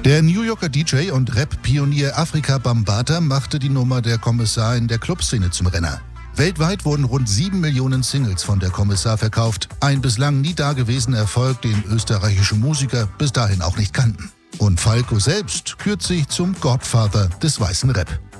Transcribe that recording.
Der New Yorker DJ und Rap-Pionier Afrika Bambaataa machte die Nummer Der Kommissar in der Clubszene zum Renner. Weltweit wurden rund 7 Millionen Singles von Der Kommissar verkauft. Ein bislang nie dagewesener Erfolg, den österreichische Musiker bis dahin auch nicht kannten. Und Falco selbst kürt sich zum Godfather des weißen Rap.